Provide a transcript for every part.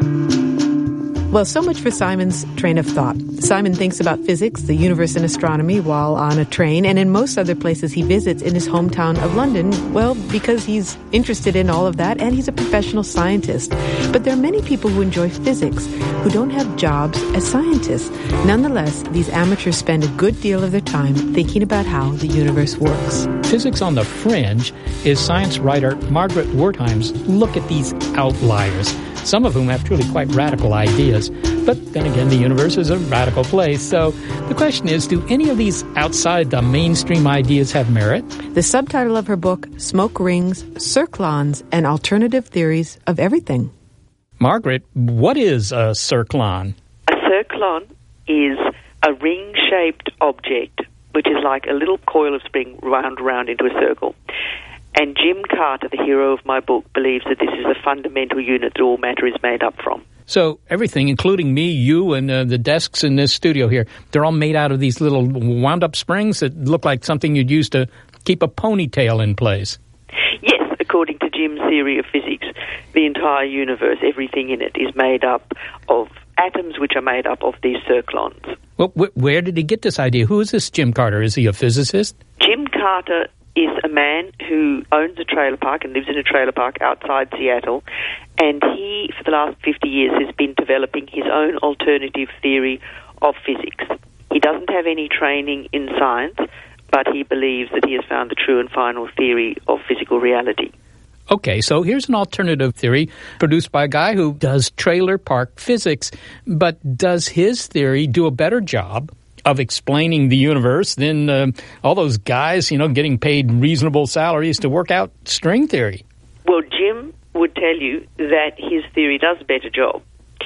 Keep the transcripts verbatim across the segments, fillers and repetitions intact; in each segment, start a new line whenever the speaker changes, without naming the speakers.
Well, so much for Simon's train of thought. Simon thinks about physics, the universe, and astronomy while on a train, and in most other places he visits in his hometown of London, well, because he's interested in all of that, and he's a professional scientist. But there are many people who enjoy physics who don't have jobs as scientists. Nonetheless, these amateurs spend a good deal of their time thinking about how the universe works.
Physics on the Fringe is science writer Margaret Wertheim's look at these outliers, some of whom have truly quite radical ideas. But then again, the universe is a radical place. So the question is, do any of these outside the mainstream ideas have merit?
The subtitle of her book, Smoke Rings, Circlons, and Alternative Theories of Everything.
Margaret, what is a circlon?
A circlon is a ring-shaped object, which is like a little coil of spring wound around into a circle. And Jim Carter, the hero of my book, believes that this is a fundamental unit that all matter is made up from.
So everything, including me, you, and uh, the desks in this studio here, they're all made out of these little wound-up springs that look like something you'd use to keep a ponytail in place.
Yes, according to Jim's theory of physics, the entire universe, everything in it, is made up of atoms which are made up of these circlons.
Well, wh- where did he get this idea? Who is this Jim Carter? Is he a physicist?
Jim Carter is a man who owns a trailer park and lives in a trailer park outside Seattle, and he, for the last fifty years, has been developing his own alternative theory of physics. He doesn't have any training in science, but he believes that he has found the true and final theory of physical reality.
Okay, so here's an alternative theory produced by a guy who does trailer park physics, but does his theory do a better job of explaining the universe than uh, all those guys, you know, getting paid reasonable salaries to work out string theory?
Well, Jim would tell you that his theory does a better job.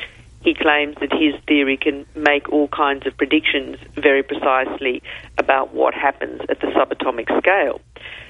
He claims that his theory can make all kinds of predictions very precisely about what happens at the subatomic scale.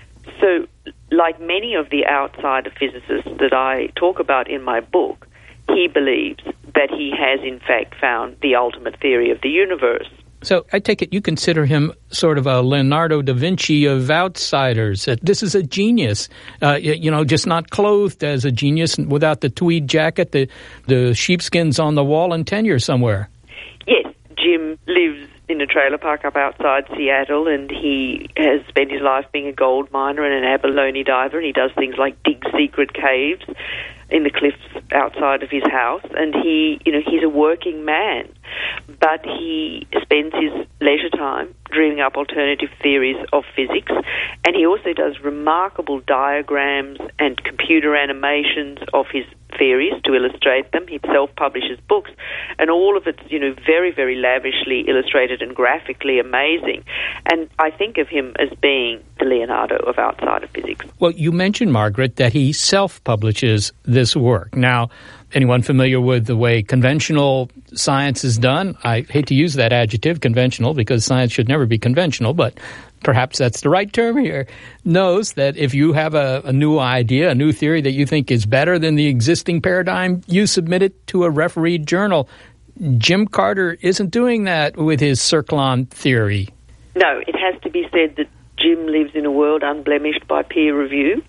So, like many of the outsider physicists that I talk about in my book, he believes that he has in fact found the ultimate theory of the universe.
So I take it you consider him sort of a Leonardo da Vinci of outsiders. That this is a genius, uh, you know, just not clothed as a genius without the tweed jacket, the, the sheepskins on the wall and tenure somewhere.
Yes, Jim lives in a trailer park up outside Seattle, and he has spent his life being a gold miner and an abalone diver, and he does things like dig secret caves in the cliffs outside of his house, and he, you know, he's a working man, but he spends his leisure time dreaming up alternative theories of physics, and he also does remarkable diagrams and computer animations of his theories to illustrate them. He self-publishes books, and all of it's, you know, very, very lavishly illustrated and graphically amazing. And I think of him as being the Leonardo of outsider physics.
Well, you mentioned, Margaret, that he self-publishes this work. Now, anyone familiar with the way conventional science is done? I hate to use that adjective, conventional, because science should never be conventional, but perhaps that's the right term here, knows that if you have a, a new idea, a new theory that you think is better than the existing paradigm, you submit it to a refereed journal. Jim Carter isn't doing that with his circlon theory.
No, it has to be said that Jim lives in a world unblemished by peer review.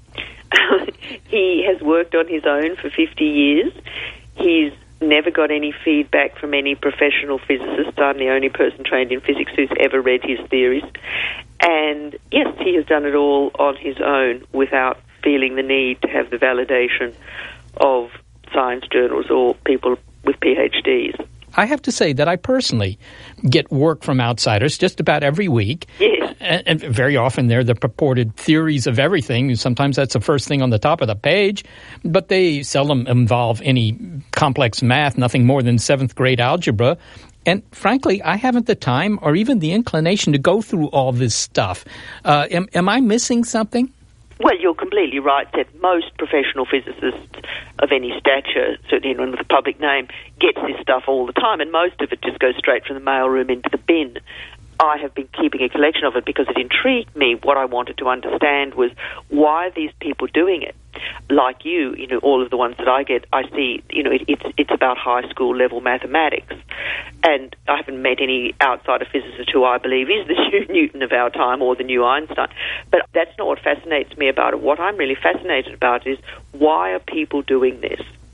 He has worked on his own for fifty years. He's never got any feedback from any professional physicist. I'm the only person trained in physics who's ever read his theories. And yes, he has done it all on his own without feeling the need to have the validation of science journals or people with P H Ds.
I have to say that I personally get work from outsiders just about every week.
Yes.
And, and very often they're the purported theories of everything. Sometimes that's the first thing on the top of the page. But they seldom involve any complex math, nothing more than seventh grade algebra. And frankly, I haven't the time or even the inclination to go through all this stuff. Uh, am, am I missing something?
Well, you're completely right that most professional physicists of any stature, certainly anyone with a public name, gets this stuff all the time, and most of it just goes straight from the mailroom into the bin. I have been keeping a collection of it because it intrigued me. What I wanted to understand was why are these people doing it? Like you, you know, all of the ones that I get, I see, you know, it, it's it's about high school level mathematics. And I haven't met any outsider physicist who I believe is the Hugh Newton of our time or the new Einstein. But that's not what fascinates me about it. What I'm really fascinated about is why are people doing this?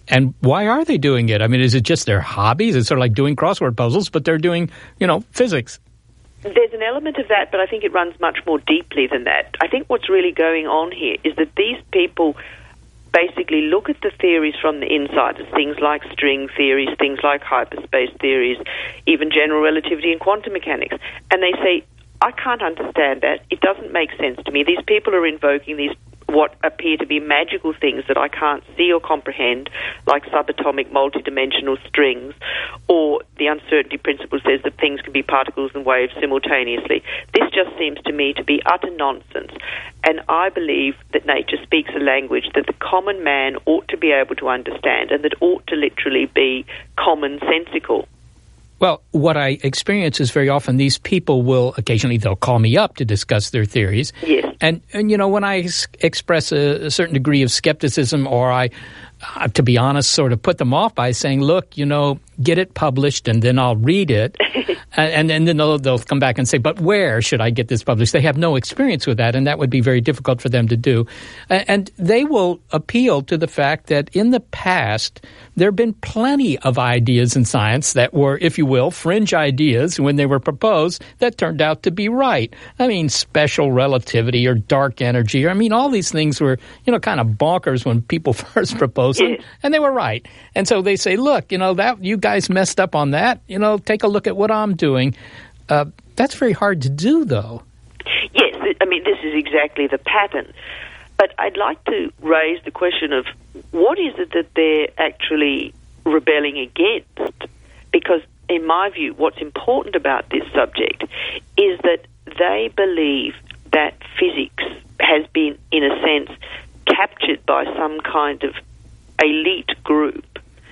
And why are they doing it? I mean, is it just their hobbies? It's sort of like doing crossword puzzles, but they're doing, you know, physics.
There's an element of that, but I think it runs much more deeply than that. I think what's really going on here is that these people basically look at the theories from the inside, as things like string theories, things like hyperspace theories, even general relativity and quantum mechanics, and they say, I can't understand that. It doesn't make sense to me. These people are invoking these what appear to be magical things that I can't see or comprehend, like subatomic multidimensional strings, or the uncertainty principle says that things can be particles and waves simultaneously. This just seems to me to be utter nonsense, and I believe that nature speaks a language that the common man ought to be able to understand and that ought to literally be commonsensical.
Well, what I experience is very often these people will occasionally, they'll call me up to discuss their theories.
Yes.
And, and you know, when I s- express a, a certain degree of skepticism, or I, uh, to be honest, sort of put them off by saying, look, you know, get it published and then I'll read it. and, and then they'll, they'll come back and say, but where should I get this published? They have no experience with that, and that would be very difficult for them to do. And, and they will appeal to the fact that in the past, there have been plenty of ideas in science that were, if you will, fringe ideas when they were proposed that turned out to be right. I mean, special relativity or dark energy. I mean, all these things were, you know, kind of bonkers when people first proposed them, and they were right. And so they say, look, you know, that you guys messed up on that. You know, take a look at what I'm doing. Uh, that's very hard to do, though.
Yes, I mean, this is exactly the pattern. But I'd like to raise the question of what is it that they're actually rebelling against? Because in my view, what's important about this subject is that they believe that physics has been, in a sense, captured by some kind of elite group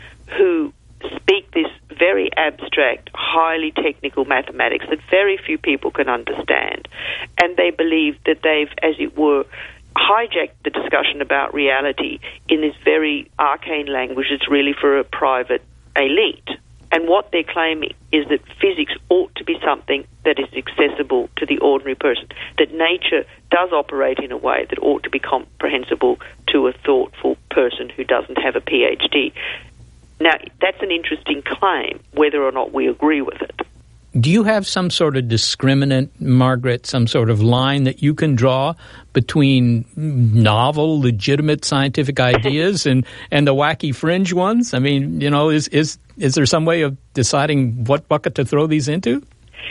who speak this very abstract, highly technical mathematics that very few people can understand. And they believe that they've, as it were, hijacked the discussion about reality in this very arcane language that's really for a private elite. And what they're claiming is that physics ought to be something that is accessible to the ordinary person, that nature does operate in a way that ought to be comprehensible to a thoughtful person who doesn't have a P H D. Now, that's an interesting claim, whether or not we agree with it.
Do you have some sort of discriminant, Margaret, some sort of line that you can draw between novel, legitimate scientific ideas and, and the wacky fringe ones? I mean, you know, is, is is there some way of deciding what bucket to throw these into?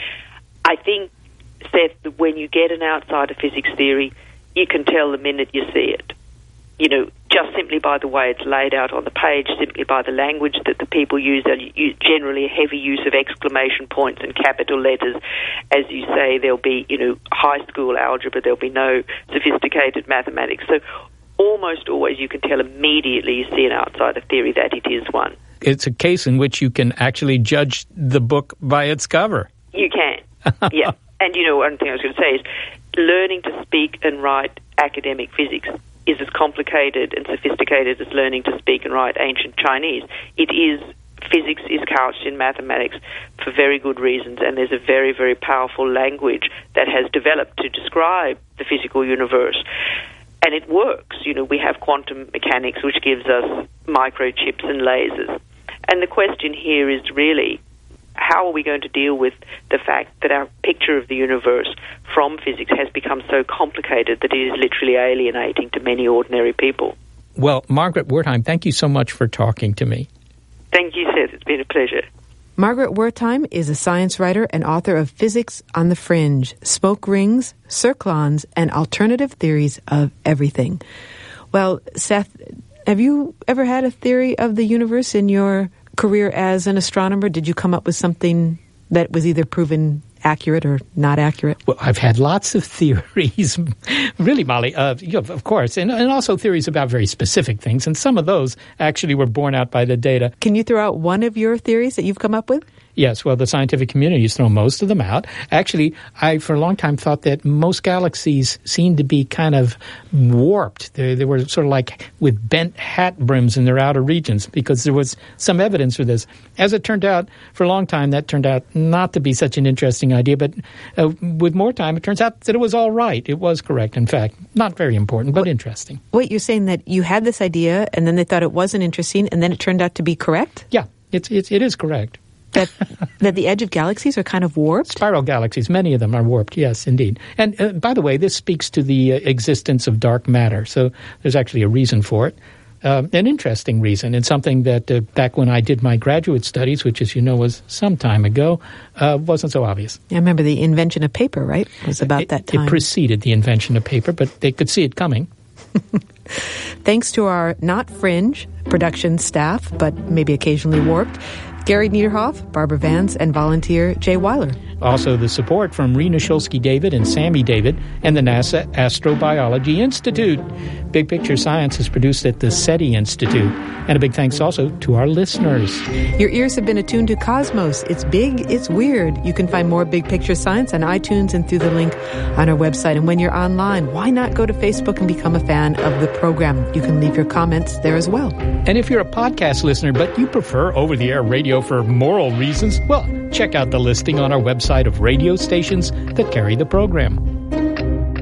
I think, Seth, that when you get an outsider physics theory, you can tell the minute you see it. You know, just simply by the way it's laid out on the page, simply by the language that the people use, generally a heavy use of exclamation points and capital letters. As you say, there'll be, you know, high school algebra, there'll be no sophisticated mathematics. So almost always you can tell immediately you see an outsider theory that it is one.
It's a case in which you can actually judge the book by its cover.
You can, yeah. And, you know, one thing I was going to say is learning to speak and write academic physics is as complicated and sophisticated as learning to speak and write ancient Chinese. It is, physics is couched in mathematics for very good reasons, and there's a very, very powerful language that has developed to describe the physical universe. And it works. You know, we have quantum mechanics, which gives us microchips and lasers. And the question here is really, how are we going to deal with the fact that our picture of the universe from physics has become so complicated that it is literally alienating to many ordinary people?
Well, Margaret Wertheim, thank you so much for talking to me.
Thank you, Seth. It's been a pleasure.
Margaret Wertheim is a science writer and author of Physics on the Fringe, Smoke Rings, Circlons, and Alternative Theories of Everything. Well, Seth, have you ever had a theory of the universe in your career as an astronomer? Did you come up with something that was either proven accurate or not accurate?
Well, I've had lots of theories, really, Molly, uh, you know, of course, and, and also theories about very specific things, and some of those actually were borne out by the data.
Can you throw out one of your theories that you've come up with?
Yes, well, the scientific community has thrown most of them out. Actually, I, for a long time, thought that most galaxies seemed to be kind of warped. They, they were sort of like with bent hat brims in their outer regions because there was some evidence for this. As it turned out, for a long time, that turned out not to be such an interesting idea. But uh, with more time, it turns out that it was all right. It was correct, in fact. Not very important, but
Wait,
interesting.
Wait, you're saying that you had this idea, and then they thought it wasn't interesting, and then it turned out to be correct?
Yeah, it's, it's, it is correct.
That that the edge of galaxies are kind of warped?
Spiral galaxies, many of them are warped, yes, indeed. And uh, by the way, this speaks to the uh, existence of dark matter, so there's actually a reason for it, uh, an interesting reason, and something that uh, back when I did my graduate studies, which as you know was some time ago, uh, wasn't so obvious.
I remember the invention of paper, right? It was about
it,
that time.
It preceded the invention of paper, but they could see it coming.
Thanks to our not fringe production staff, but maybe occasionally warped, Gary Niederhoff, Barbara Vance, and volunteer Jay Weiler.
Also the support from Rena Shulsky-David and Sammy David and the NASA Astrobiology Institute. Big Picture Science is produced at the SETI Institute. And a big thanks also to our listeners.
Your ears have been attuned to Cosmos. It's big, it's weird. You can find more Big Picture Science on iTunes and through the link on our website. And when you're online, why not go to Facebook and become a fan of the program? You can leave your comments there as well.
And if you're a podcast listener, but you prefer over-the-air radio for moral reasons, well, check out the listing on our website of radio stations that carry the program.